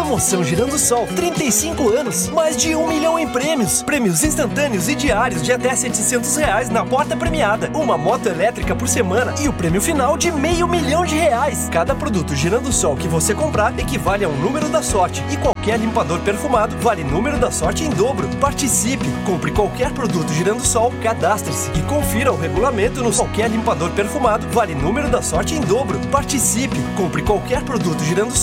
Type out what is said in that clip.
Promoção Girando Sol, 35 anos, mais de 1 milhão em prêmios. Prêmios instantâneos e diários de até R$700 na porta premiada. Uma moto elétrica por semana e o prêmio final de R$500 mil. Cada produto Girando Sol que você comprar equivale a um número da sorte. E qualquer limpador perfumado vale número da sorte em dobro. Participe, compre qualquer produto Girando Sol, cadastre-se e confira o regulamento no qualquer limpador perfumado vale número da sorte em dobro. Participe, compre qualquer produto Girando Sol.